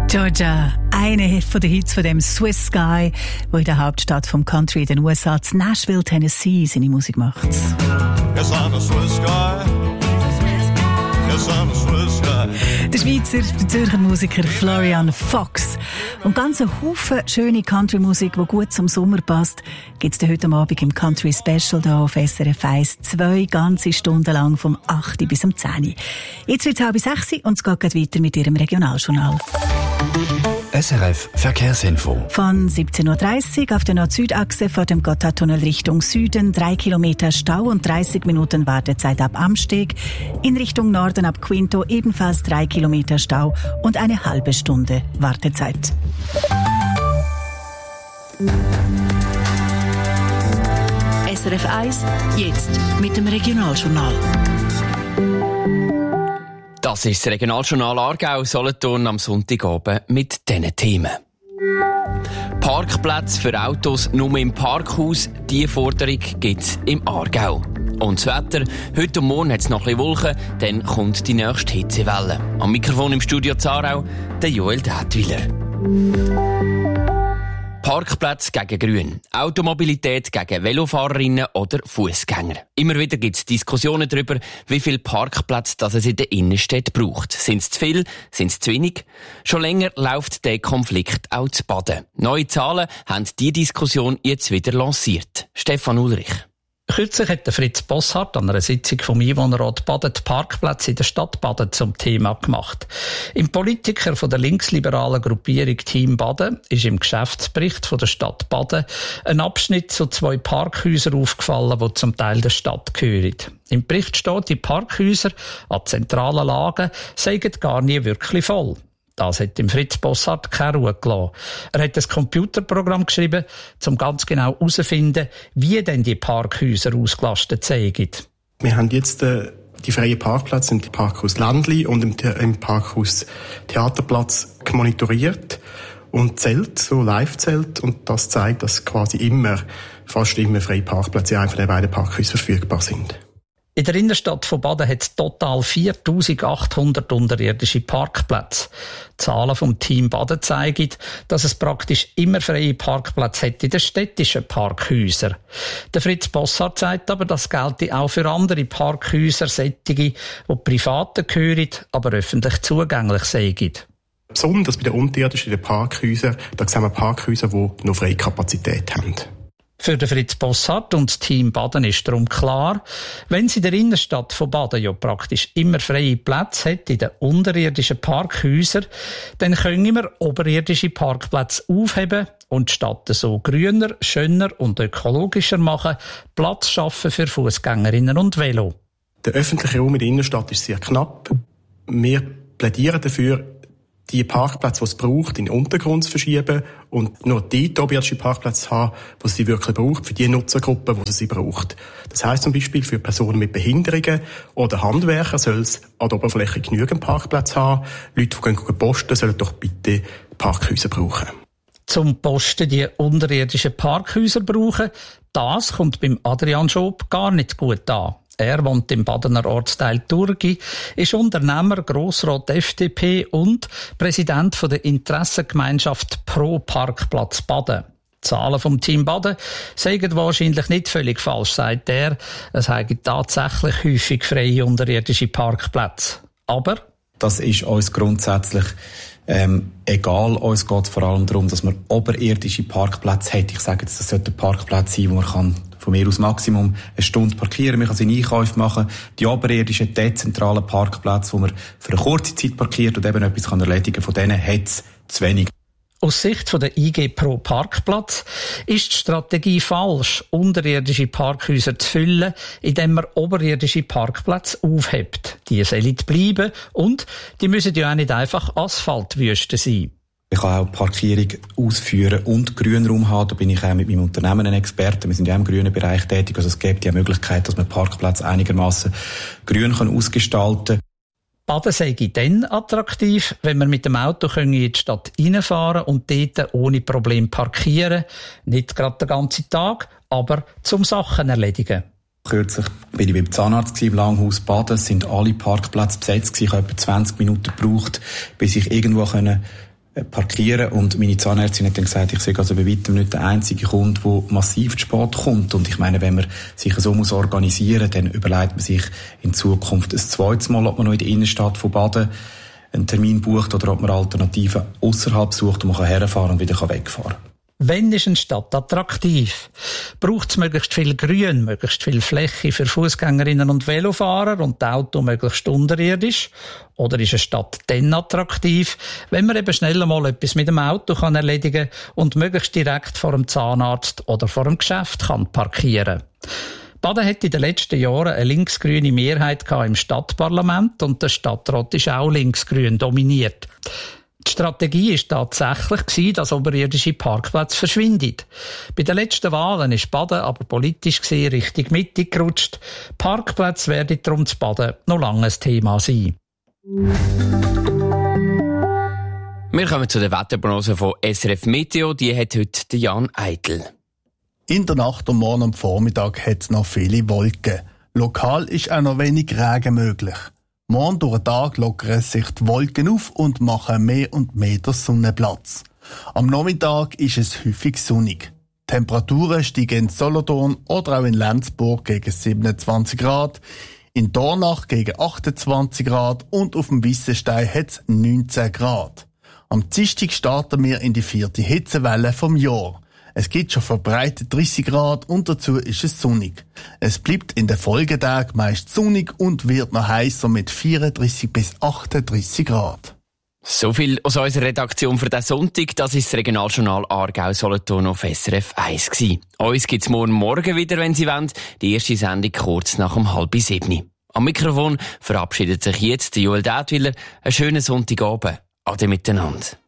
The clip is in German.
Georgia, eine von den Hits von dem Swiss Guy, der in der Hauptstadt vom Country in den USA, in Nashville, Tennessee, seine Musik macht. Yes, I'm a Swiss guy. Yes, I'm a Swiss guy. Der Schweizer, der Zürcher Musiker Florian Fox. Und ganz ein Haufen schöne Country-Musik, die gut zum Sommer passt, gibt es heute Abend im Country Special hier auf SRF 1 2 ganze Stunden lang vom 8 bis um 10. Jetzt wird es 5:30 und es geht weiter mit Ihrem Regionaljournal. SRF Verkehrsinfo. Von 17.30 Uhr auf der Nord-Süd-Achse vor dem Gotthardtunnel Richtung Süden 3 Kilometer Stau und 30 Minuten Wartezeit ab Amsteg. In Richtung Norden ab Quinto ebenfalls 3 Kilometer Stau und eine halbe Stunde Wartezeit. SRF 1, jetzt mit dem Regionaljournal. Das ist das Regionaljournal Aargau-Solothurn am Sonntagabend mit diesen Themen. Parkplätze für Autos nur im Parkhaus, diese Forderung gibt es im Aargau. Und das Wetter, heute und morgen hat es noch ein bisschen Wolken, dann kommt die nächste Hitzewelle. Am Mikrofon im Studio Zarau, der Joel Dätwiler. Parkplätze gegen Grün, Automobilität gegen Velofahrerinnen oder Fußgänger. Immer wieder gibt es Diskussionen darüber, wie viel Parkplätze es in der Innenstadt braucht. Sind es zu viel? Sind es zu wenig? Schon länger läuft der Konflikt auch zu Baden. Neue Zahlen haben die Diskussion jetzt wieder lanciert. Stefan Ulrich. Kürzlich hat Fritz Bosshardt an einer Sitzung vom Einwohnerrat Baden die Parkplätze in der Stadt Baden zum Thema gemacht. Im Politiker von der linksliberalen Gruppierung Team Baden ist im Geschäftsbericht von der Stadt Baden ein Abschnitt zu 2 Parkhäusern aufgefallen, die zum Teil der Stadt gehören. Im Bericht steht, die Parkhäuser an zentralen Lagen seien gar nie wirklich voll. Das hat dem Fritz Bosshardt keine Ruhe gelassen. Er hat ein Computerprogramm geschrieben, um ganz genau herauszufinden, wie denn die Parkhäuser ausgelastet sind. Wir haben jetzt die freien Parkplätze im Parkhaus Ländli und im Parkhaus Theaterplatz monitoriert und zählt, so Live-zählt. Und das zeigt, dass quasi fast immer freie Parkplätze in einem von den beiden Parkhäusern verfügbar sind. In der Innenstadt von Baden hat es total 4'800 unterirdische Parkplätze. Die Zahlen vom Team Baden zeigen, dass es praktisch immer freie Parkplätze hat in den städtischen Parkhäusern. Der Fritz Bosshardt sagt aber, das gelte auch für andere Parkhäuser, solche, die Privaten gehören, aber öffentlich zugänglich seien. Besonders bei den unterirdischen Parkhäusern, da sehen wir Parkhäuser, die noch freie Kapazität haben. Für den Fritz Bosshardt und das Team Baden ist darum klar, wenn sie in der Innenstadt von Baden ja praktisch immer freie Plätze hat in den unterirdischen Parkhäusern, dann können wir oberirdische Parkplätze aufheben und statt so grüner, schöner und ökologischer machen, Platz schaffen für Fußgängerinnen und Velo. Der öffentliche Raum in der Innenstadt ist sehr knapp. Wir plädieren dafür, die Parkplätze, die es braucht, in den Untergrund zu verschieben und nur die oberirdischen Parkplätze zu haben, die sie wirklich braucht, für die Nutzergruppe, die sie braucht. Das heisst zum Beispiel, für Personen mit Behinderungen oder Handwerker soll es an der Oberfläche genügend Parkplätze haben. Leute, die gehen posten, sollen doch bitte Parkhäuser brauchen. Zum Posten die unterirdischen Parkhäuser brauchen, das kommt beim Adrian Schob gar nicht gut an. Er wohnt im Badener Ortsteil Turgi, ist Unternehmer, Grossrat FDP und Präsident der Interessengemeinschaft Pro Parkplatz Baden. Die Zahlen vom Team Baden seien wahrscheinlich nicht völlig falsch, sagt er. Es habe tatsächlich häufig freie unterirdische Parkplätze. Aber das ist uns grundsätzlich egal. Uns geht es vor allem darum, dass man oberirdische Parkplätze hat. Ich sage jetzt, das sollte ein Parkplatz sein, wo man kann von mir aus Maximum eine Stunde parkieren. Man kann seine Einkäufe machen. Die oberirdischen, dezentralen Parkplätze, wo man für eine kurze Zeit parkiert und eben etwas erledigen kann, von denen hat es zu wenig. Aus Sicht der IG Pro Parkplatz ist die Strategie falsch, unterirdische Parkhäuser zu füllen, indem man oberirdische Parkplätze aufhebt. Die sollen bleiben und die müssen ja auch nicht einfach Asphaltwüsten sein. Ich kann auch Parkierung ausführen und Grünraum haben. Da bin ich auch mit meinem Unternehmen ein Experte. Wir sind ja im grünen Bereich tätig. Also es gibt ja die Möglichkeit, dass man Parkplätze einigermaßen grün ausgestalten kann. Baden sei dann attraktiv, wenn wir mit dem Auto in die Stadt reinfahren und dort ohne Problem parkieren. Nicht gerade den ganzen Tag, aber zum Sachen erledigen. Kürzlich bin ich beim Zahnarzt im Langhaus Baden. Es sind alle Parkplätze besetzt. Ich habe etwa 20 Minuten gebraucht, bis ich irgendwo parkieren. Und meine Zahnärztin hat dann gesagt, ich sehe also bei weitem nicht der einzige Kunde, der massiv zu spät kommt. Und ich meine, wenn man sich so organisieren muss, dann überlegt man sich in Zukunft ein zweites Mal, ob man noch in der Innenstadt von Baden einen Termin bucht oder ob man Alternativen außerhalb sucht und man kann herfahren und wieder wegfahren kann. Wenn ist eine Stadt attraktiv? Braucht es möglichst viel Grün, möglichst viel Fläche für Fußgängerinnen und Velofahrer und die Auto möglichst unterirdisch? Oder ist eine Stadt dann attraktiv, wenn man eben schnell mal etwas mit dem Auto kann erledigen und möglichst direkt vor dem Zahnarzt oder vor dem Geschäft kann parkieren? Baden hat in den letzten Jahren eine linksgrüne Mehrheit im Stadtparlament und der Stadtrat ist auch linksgrün dominiert. Die Strategie war tatsächlich, dass oberirdische Parkplätze verschwinden. Bei den letzten Wahlen ist Baden aber politisch gesehen Richtung Mitte gerutscht. Parkplätze werden darum zu Baden noch lange ein Thema sein. Wir kommen zu der Wetterprognose von SRF Meteo. Die hat heute Jan Eitel. In der Nacht und morgen am Vormittag hat es noch viele Wolken. Lokal ist auch noch wenig Regen möglich. Morgen durch den Tag lockern sich die Wolken auf und machen mehr und mehr der Sonne Platz. Am Nachmittag ist es häufig sonnig. Die Temperaturen steigen in Solothurn oder auch in Lenzburg gegen 27 Grad, in Dornach gegen 28 Grad und auf dem Wissenstein hat es 19 Grad. Am Dienstag starten wir in die 4. Hitzewelle vom Jahr. Es gibt schon verbreitet 30 Grad und dazu ist es sonnig. Es bleibt in den Folgetagen meist sonnig und wird noch heißer mit 34 bis 38 Grad. So viel aus unserer Redaktion für diesen Sonntag. Das ist das Regionaljournal Aargau-Solothurn auf SRF 1 gewesen. Uns gibt's morgen wieder, wenn Sie wollen. Die erste Sendung kurz nach 6:30. Am Mikrofon verabschiedet sich jetzt Joel Dätwyler. Einen schönen Sonntagabend. Ade miteinander.